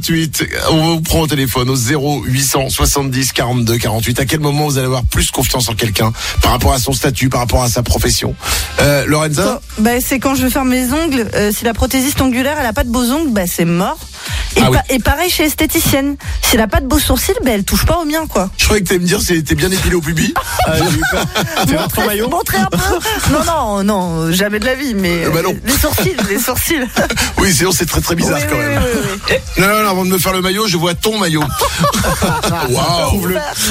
Ensuite, on vous prend au téléphone au 0870 42 48. À quel moment vous allez avoir plus confiance en quelqu'un par rapport à son statut, par rapport à sa profession? Lorenza? C'est quand je veux faire mes ongles. Si la prothésiste ongulaire elle a pas de beaux ongles, c'est mort. Et pareil chez esthéticienne. Si elle a pas de beaux sourcils, elle touche pas aux miens, quoi. Je croyais que t'allais me dire si elle était bien épilée au pubis. J'ai eu peur. Tu veux ton maillot? Montrer un peu. Non, jamais de la vie, mais non. les sourcils. Oui, sinon c'est très très bizarre quand même. Oui. Non, avant de me faire le maillot, je vois ton maillot. Waouh.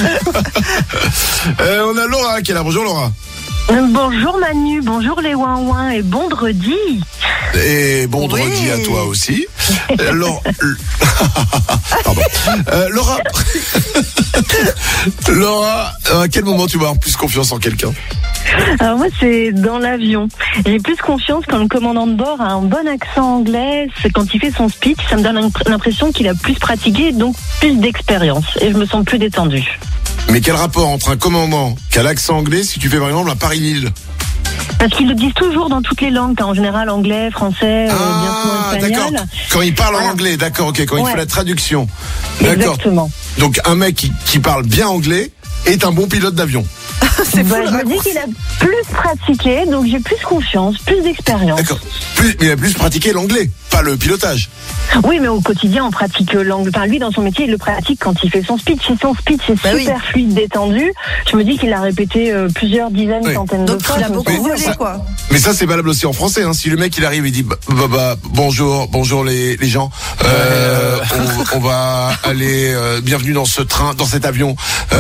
On a Laura qui est là. Bonjour Laura. Bonjour Manu, bonjour les ouin-ouin et bon vendredi. Et bon vendredi à toi aussi. Pardon. Laura, à quel moment tu vas avoir plus confiance en quelqu'un? Alors moi c'est dans l'avion. J'ai plus confiance quand le commandant de bord a un bon accent anglais. C'est quand il fait son speech, ça me donne l'impression qu'il a plus pratiqué, donc plus d'expérience. Et je me sens plus détendue. Mais quel rapport entre un commandant qui a l'accent anglais si tu fais par exemple un Paris-Lille? Parce qu'ils le disent toujours dans toutes les langues, en général anglais, français, bien souvent espagnol. D'accord. Quand il parle en anglais, d'accord, ok. Quand il fait la traduction, d'accord. Exactement. Donc un mec qui parle bien anglais est un bon pilote d'avion. Je me dis qu'il a plus pratiqué, donc j'ai plus confiance, plus d'expérience. D'accord. Il a plus pratiqué l'anglais, pas le pilotage. Oui, mais au quotidien, on pratique l'anglais. Enfin, lui, dans son métier, il le pratique quand il fait son speech. Et son speech est super fluide, détendu. Je me dis qu'il l'a répété plusieurs dizaines, centaines de fois. Il a beaucoup volé, quoi. Mais ça, c'est valable aussi en français. Si le mec, il arrive et dit bonjour les gens. On va aller bienvenue dans ce train, dans cet avion.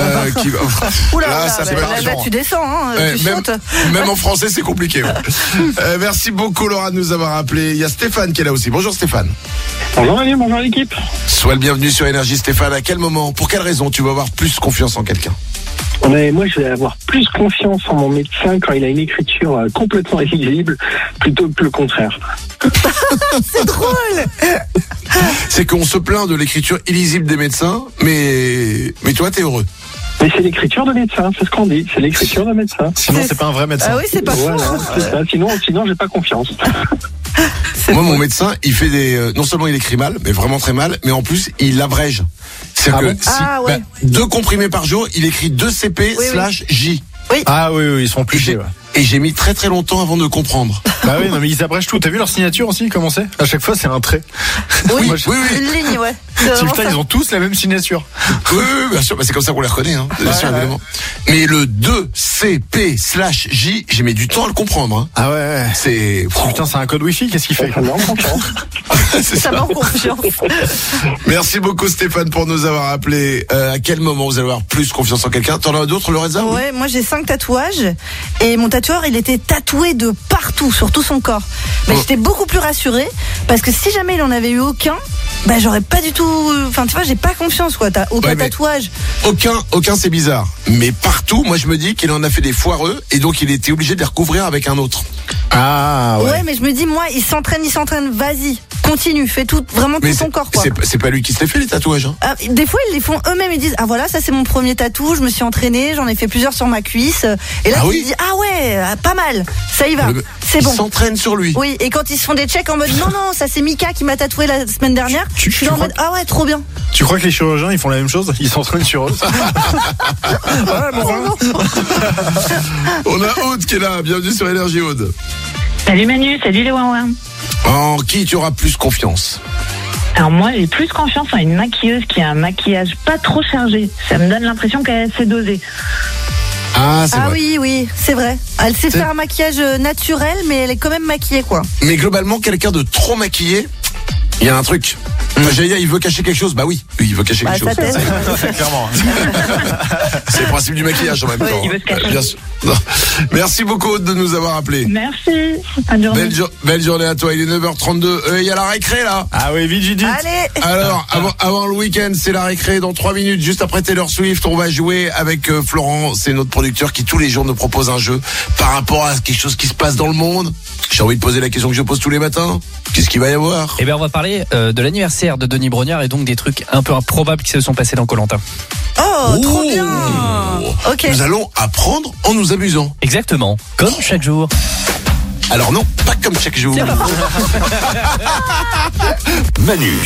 Là, tu descends, tu sautes. Même en français, c'est compliqué. Merci beaucoup, Laura, de nous avoir appelé. Il y a Stéphane qui est là aussi. Bonjour, Stéphane. Bonjour, Manu, bonjour l'équipe. Sois le bienvenu sur Énergie, Stéphane. À quel moment, pour quelle raison tu vas avoir plus confiance en quelqu'un? Moi, je vais avoir plus confiance en mon médecin quand il a une écriture complètement illisible, plutôt que le contraire. C'est drôle. C'est qu'on se plaint de l'écriture illisible des médecins, mais toi, t'es heureux. Mais c'est l'écriture de médecin, c'est ce qu'on dit, c'est l'écriture de médecin. Sinon, c'est pas un vrai médecin. Ah oui, c'est pas voilà, c'est ça. Sinon, j'ai pas confiance. Moi, mon médecin, il fait non seulement il écrit mal, mais vraiment très mal, mais en plus, il abrège. C'est-à-dire que 2 comprimés par jour, il écrit 2 CP/J. Oui. Ah oui, ils sont plus. Et j'ai mis très très longtemps avant de comprendre. Bah oui, non mais ils abrègent tout. T'as vu leur signature aussi, comment c'est? À chaque fois, c'est un trait. Oui, oui. Une ligne, ouais. Ils ont tous la même signature. Oui, bien sûr. C'est comme ça qu'on les reconnaît, bien sûr, évidemment. Mais le 2CP/J, j'ai mis du temps à le comprendre. Ah ouais. C'est un code Wi-Fi. Qu'est-ce qu'il fait? Ça manque confiance. Merci beaucoup, Stéphane, pour nous avoir appelé. À quel moment vous allez avoir plus confiance en quelqu'un? T'en as d'autres, Lorenza? Ouais, moi j'ai 5 tatouages et mon tatoueur il était tatoué de partout sur tout son corps. Mais j'étais beaucoup plus rassurée parce que si jamais il en avait eu aucun, j'aurais pas du tout. Enfin, tu vois, j'ai pas confiance, quoi. T'as aucun tatouage. Aucun, c'est bizarre. Mais partout, moi je me dis qu'il en a fait des foireux et donc il était obligé de les recouvrir avec un autre. Ah ouais. Ouais, mais je me dis, moi, il s'entraîne, vas-y, continue, fais tout, vraiment tout son corps, quoi. C'est pas lui qui se les fait, les tatouages, Des fois, ils les font eux-mêmes, ils disent, voilà, ça c'est mon premier tatou, je me suis entraîné, j'en ai fait plusieurs sur ma cuisse. Et là, tu te dis, pas mal, ça y va, c'est bon. Ils s'entraînent sur lui. Oui, et quand ils se font des checks en mode, non, ça c'est Mika qui m'a tatoué la semaine dernière, je suis en mode, trop bien. Tu crois que les chirurgiens, ils font la même chose? Ils s'entraînent sur eux? On a Aude qui est là, bienvenue sur Énergie, Aude. Salut Manu, salut les ouin-ouin. En qui tu auras plus confiance? Alors moi, j'ai plus confiance en une maquilleuse qui a un maquillage pas trop chargé. Ça me donne l'impression qu'elle sait doser. Oui, c'est vrai. Elle sait faire un maquillage naturel, mais elle est quand même maquillée, quoi. Mais globalement, quelqu'un de trop maquillé, il y a un truc. J'allais dire, il veut cacher quelque chose. Oui, il veut cacher quelque chose. Clairement. C'est le principe du maquillage en même temps. Il veut se cacher. Bien sûr. Non. Merci beaucoup de nous avoir appelés. Merci. Bonne journée. Belle journée à toi. Il est 9h32. Il y a la récré là. Ah oui, vite. Allez. Alors, avant le week-end, c'est la récré. Dans 3 minutes, juste après Taylor Swift, on va jouer avec Florent. C'est notre producteur qui tous les jours nous propose un jeu par rapport à quelque chose qui se passe dans le monde. J'ai envie de poser la question que je pose tous les matins. Qu'est-ce qu'il va y avoir? On va parler de l'anniversaire de Denis Brognard et donc des trucs un peu improbables qui se sont passés dans Koh-Lanta. Trop bien. Ok. Nous allons apprendre en nous amusant. Exactement, comme chaque jour. Alors non, pas comme chaque jour. Manu